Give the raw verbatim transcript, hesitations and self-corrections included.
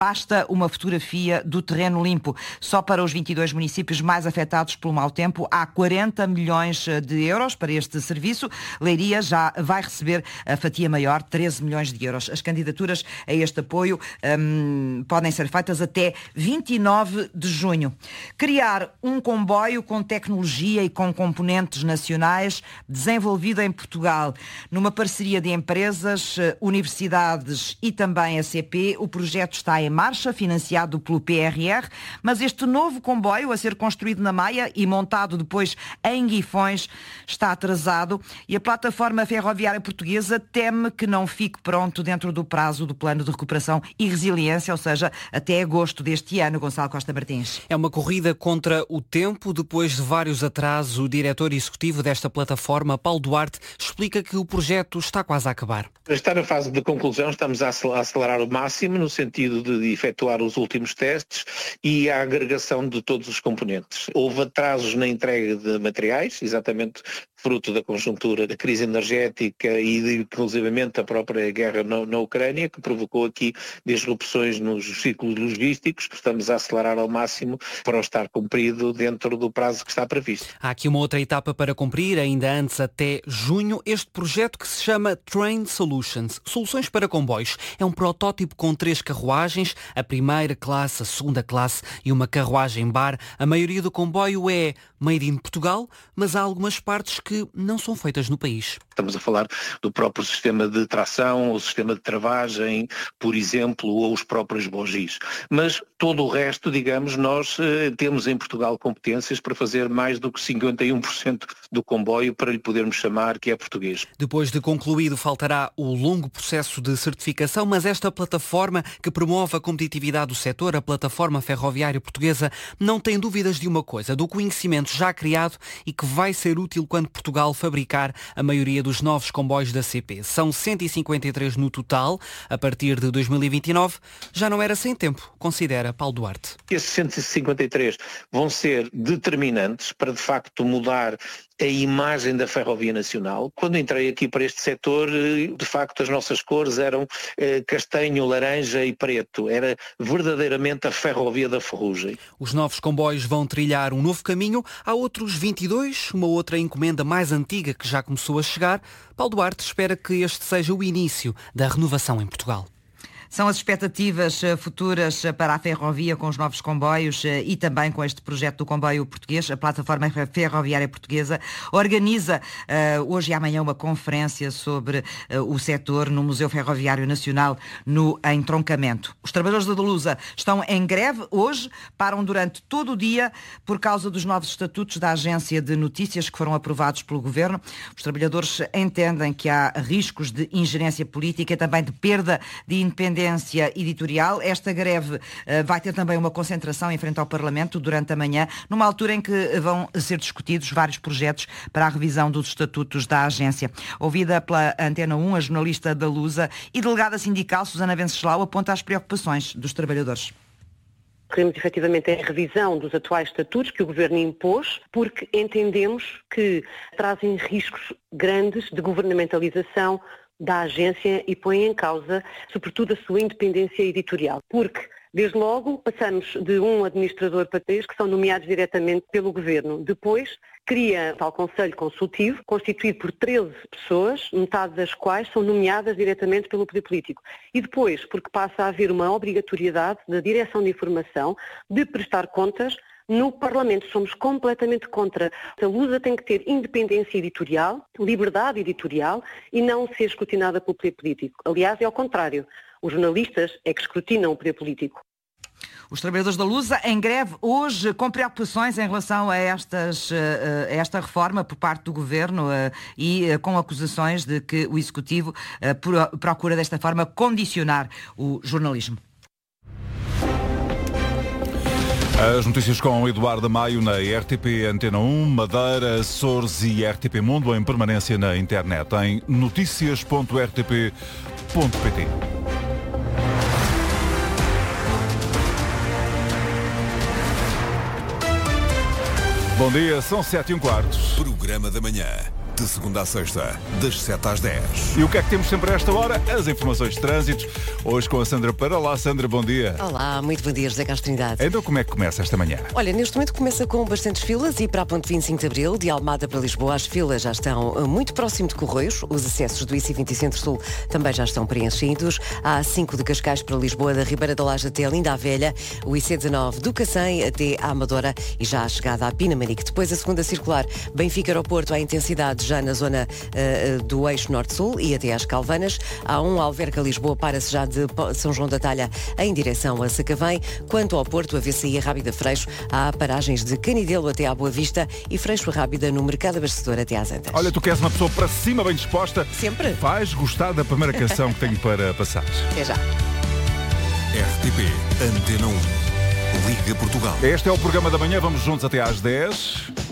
Basta uma fotografia do terreno limpo. Só para os vinte e dois municípios mais afetados pelo mau tempo há quarenta milhões de euros para este serviço. Leiria já vai receber a fatia maior, treze milhões de euros. As candidaturas a este apoio hum, podem ser feitas até vinte e nove de junho. Criar um comboio com tecnologia e com componentes nacionais desenvolvido em Portugal. Numa parceria de empresas, universidades e também a C P, o projeto está em marcha, financiado pelo P R R, mas este novo comboio a ser construído na Maia e montado depois em Guifões está atrasado e a plataforma ferroviária portuguesa teme que não fique pronto dentro do prazo do plano de recuperação e resiliência, ou seja, até agosto deste ano. Gonçalo Costa Martins. É uma corrida contra o tempo. Depois de vários atrasos, o diretor executivo desta plataforma, Paulo Duarte, explica que o projeto está quase a acabar. Está na fase de conclusão, estamos a acelerar ao máximo no sentido de efetuar os últimos testes e a agregação de todos os componentes. Houve atrasos na entrega de materiais, exatamente fruto da conjuntura da crise energética e de, inclusivamente, a própria guerra na, na Ucrânia, que provocou aqui disrupções nos ciclos logísticos. Estamos a acelerar ao máximo para o estar cumprido dentro do prazo que está previsto. Há aqui uma outra etapa para cumprir, ainda antes até junho, este projeto que se chama Train Solutions, Soluções para Comboios. É um protótipo com três carruagens, a primeira classe, a segunda classe e uma carruagem bar. A maioria do comboio é made in Portugal, mas há algumas partes que não são feitas no país. Estamos a falar do próprio sistema de tração, o sistema de travagem, por exemplo, ou os próprios bugis. Mas todo o resto, digamos, nós eh, temos em Portugal competências para fazer mais do que cinquenta e um por cento do comboio para lhe podermos chamar que é português. Depois de concluído, faltará o longo processo de certificação, mas esta plataforma que promove a competitividade do setor, a plataforma ferroviária portuguesa, não tem dúvidas de uma coisa, do conhecimento já criado e que vai ser útil quando Portugal fabricar a maioria dos novos comboios da C P. São cento e cinquenta e três no total. A partir de dois mil e vinte e nove já não era sem tempo, considera Paulo Duarte. Esses cento e cinquenta e três vão ser determinantes para, de facto, mudar a imagem da Ferrovia Nacional. Quando entrei aqui para este setor, de facto, as nossas cores eram eh, castanho, laranja e preto. Era verdadeiramente a Ferrovia da Ferrugem. Os novos comboios vão trilhar um novo caminho. Há outros vinte e dois, uma outra encomenda mais antiga que já começou a chegar. Paulo Duarte espera que este seja o início da renovação em Portugal. São as expectativas futuras para a ferrovia com os novos comboios e também com este projeto do comboio português. A plataforma ferroviária portuguesa organiza uh, hoje e amanhã uma conferência sobre uh, o setor no Museu Ferroviário Nacional no entroncamento. Os trabalhadores da Lusa estão em greve hoje, param durante todo o dia por causa dos novos estatutos da Agência de Notícias que foram aprovados pelo Governo. Os trabalhadores entendem que há riscos de ingerência política e também de perda de independência editorial. Esta greve uh, vai ter também uma concentração em frente ao Parlamento durante a manhã, numa altura em que vão ser discutidos vários projetos para a revisão dos estatutos da agência. Ouvida pela Antena um, a jornalista da Lusa e delegada sindical Susana Venceslau aponta as preocupações dos trabalhadores. Queremos efetivamente a revisão dos atuais estatutos que o Governo impôs, porque entendemos que trazem riscos grandes de governamentalização da agência e põe em causa, sobretudo, a sua independência editorial. Porque, desde logo, passamos de um administrador para três que são nomeados diretamente pelo Governo. Depois, cria tal Conselho Consultivo, constituído por treze pessoas, metade das quais são nomeadas diretamente pelo poder político. E depois, porque passa a haver uma obrigatoriedade da direção de informação de prestar contas no Parlamento. Somos completamente contra. A Lusa tem que ter independência editorial, liberdade editorial e não ser escrutinada pelo poder político. Aliás, é ao contrário. Os jornalistas é que escrutinam o poder político. Os trabalhadores da Lusa em greve hoje com preocupações em relação a, estas, a esta reforma por parte do Governo e com acusações de que o Executivo procura desta forma condicionar o jornalismo. As notícias com Eduardo Maio na R T P Antena um, Madeira, Açores e R T P Mundo em permanência na internet em noticias ponto r t p ponto p t. Bom dia, são sete e um quarto. Programa da Manhã. De segunda a sexta, das sete às dez. E o que é que temos sempre a esta hora? As informações de trânsito. Hoje com a Sandra Para. Olá, Sandra, bom dia. Olá, muito bom dia, José Castro Trindade. Então como é que começa esta manhã? Olha, neste momento começa com bastantes filas e para a ponte vinte e cinco de Abril, de Almada para Lisboa, as filas já estão muito próximo de Correios. Os acessos do I C vinte Centro-Sul também já estão preenchidos. A A cinco de Cascais para Lisboa, da Ribeira da Laje até a Linda a Velha. O I C dezanove do Cacém até à Amadora e já a chegada à Pinamanique. Depois a segunda circular, Benfica Aeroporto, à intensidade já na zona uh, do eixo Norte-Sul e até às Calvanas. A um Alverca Lisboa para-se já de São João da Talha em direção a Sacavém. Quanto ao Porto, a V C I Rábida Freixo, há paragens de Canidelo até à Boa Vista e Freixo Rábida no Mercado Abastecedor até às Antas. Olha, tu queres uma pessoa para cima, bem disposta? Sempre. Vais gostar da primeira canção que tenho para passar. Até já. R T P Antena um. Liga Portugal. Este é o programa da manhã, vamos juntos até às dez.